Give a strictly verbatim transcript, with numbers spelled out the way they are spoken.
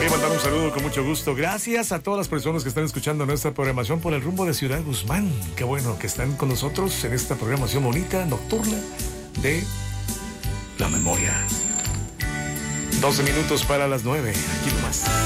Voy a mandar un saludo con mucho gusto. Gracias a todas las personas que están escuchando nuestra programación por el rumbo de Ciudad Guzmán. Qué bueno que están con nosotros en esta programación bonita, nocturna, de La Memoria. doce minutos para las nueve. Aquí nomás.